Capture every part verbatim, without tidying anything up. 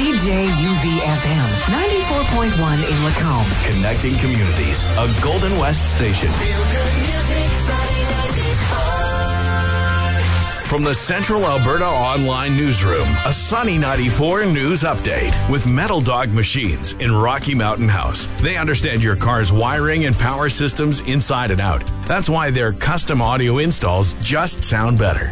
C J U V F M, ninety-four point one in Lacombe. Connecting communities, a Golden West station. From the Central Alberta Online Newsroom, a Sunny ninety-four News Update with Metal Dog Machines in Rocky Mountain House. They understand your car's wiring and power systems inside and out. That's why their custom audio installs just sound better.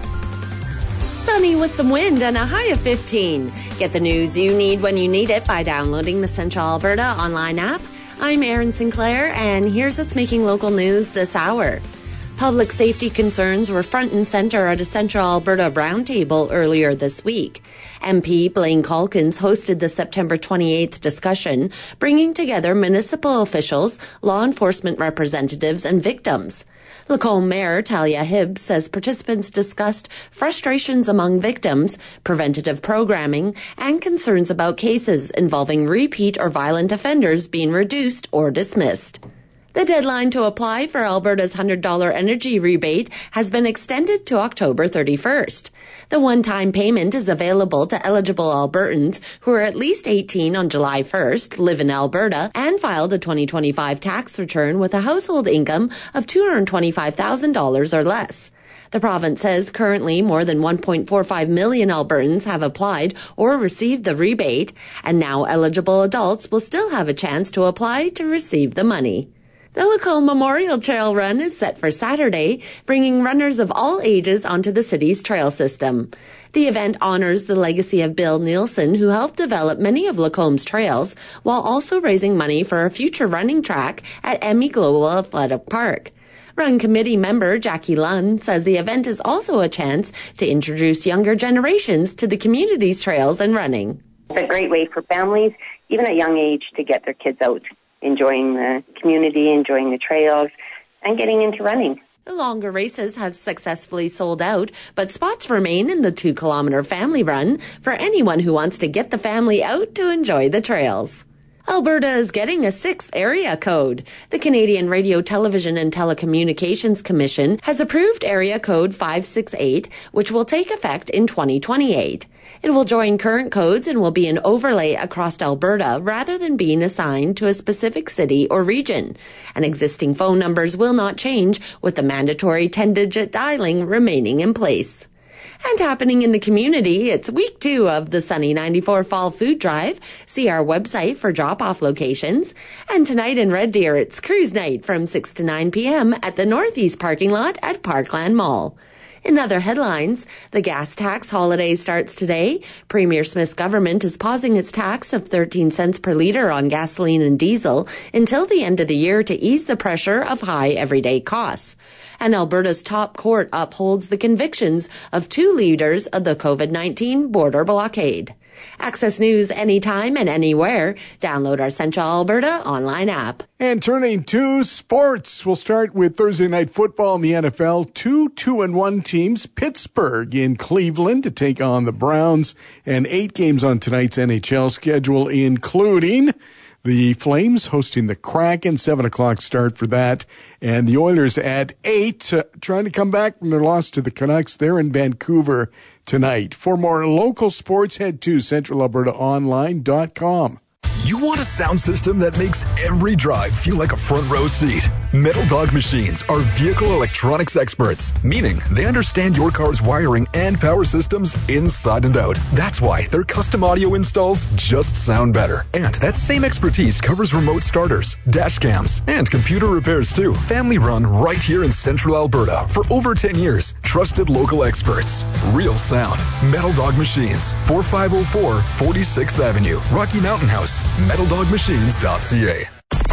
Sunny with some wind and a high of fifteen. Get the news you need when you need it by downloading the Central Alberta Online app. I'm Erin Sinclair, and here's what's making local news this hour. Public safety concerns were front and centre at a Central Alberta roundtable earlier this week. M P Blaine Calkins hosted the September twenty-eighth discussion, bringing together municipal officials, law enforcement representatives, and victims. Lacombe Mayor Talia Hibbs says participants discussed frustrations among victims, preventative programming, and concerns about cases involving repeat or violent offenders being reduced or dismissed. The deadline to apply for Alberta's one hundred dollars energy rebate has been extended to October thirty-first. The one-time payment is available to eligible Albertans who are at least eighteen on July first, live in Alberta, and filed a twenty twenty-five tax return with a household income of two hundred twenty-five thousand dollars or less. The province says currently more than one point four five million Albertans have applied or received the rebate, and now eligible adults will still have a chance to apply to receive the money. The Lacombe Memorial Trail Run is set for Saturday, bringing runners of all ages onto the city's trail system. The event honors the legacy of Bill Nielsen, who helped develop many of Lacombe's trails, while also raising money for a future running track at Emmy Global Athletic Park. Run committee member Jackie Lunn says the event is also a chance to introduce younger generations to the community's trails and running. It's a great way for families, even at a young age, to get their kids out, enjoying the community, enjoying the trails, and getting into running. The longer races have successfully sold out, but spots remain in the two-kilometre family run for anyone who wants to get the family out to enjoy the trails. Alberta is getting a sixth area code. The Canadian Radio, Television and Telecommunications Commission has approved area code five six eight, which will take effect in twenty twenty-eight. It will join current codes and will be an overlay across Alberta rather than being assigned to a specific city or region. And existing phone numbers will not change, with the mandatory ten-digit dialing remaining in place. And happening in the community, it's week two of the Sunny ninety-four Fall Food Drive. See our website for drop-off locations. And tonight in Red Deer, it's cruise night from six to nine p.m. at the Northeast parking lot at Parkland Mall. In other headlines, the gas tax holiday starts today. Premier Smith's government is pausing its tax of thirteen cents per litre on gasoline and diesel until the end of the year to ease the pressure of high everyday costs. And Alberta's top court upholds the convictions of two leaders of the covid nineteen border blockade. Access news anytime and anywhere. Download our Central Alberta online app. And turning to sports, we'll start with Thursday night football in the N F L. Two two and one teams, Pittsburgh in Cleveland to take on the Browns, and eight games on tonight's N H L schedule, including the Flames hosting the Kraken, seven o'clock start for that. And the Oilers at eight, uh, trying to come back from their loss to the Canucks. They're in Vancouver tonight. For more local sports, head to central alberta online dot com. You want a sound system that makes every drive feel like a front row seat? Metal Dog Machines are vehicle electronics experts, meaning they understand your car's wiring and power systems inside and out. That's why their custom audio installs just sound better. And that same expertise covers remote starters, dash cams, and computer repairs too. Family run right here in Central Alberta for over ten years. Trusted local experts. Real sound. Metal Dog Machines, forty-five oh four forty-sixth Avenue, Rocky Mountain House. metal dog machines dot c a.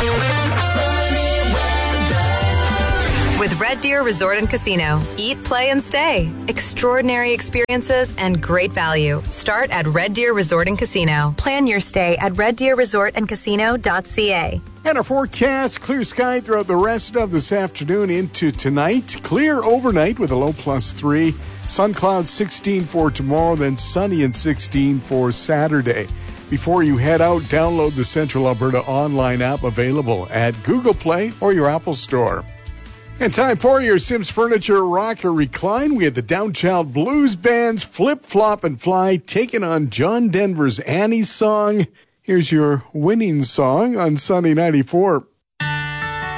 With Red Deer Resort and Casino. Eat, play, and stay. Extraordinary experiences and great value. Start at Red Deer Resort and Casino. Plan your stay at red deer resort and casino dot c a. And a forecast, clear sky throughout the rest of this afternoon into tonight. Clear overnight with a low plus three. Sun clouds sixteen for tomorrow, then sunny and sixteen for Saturday. Before you head out, download the Central Alberta online app available at Google Play or your Apple Store. And time for your Sims Furniture Rock or Recline. We had the Downchild Blues Band's Flip, Flop, and Fly taking on John Denver's Annie's Song. Here's your winning song on Sunny ninety-four.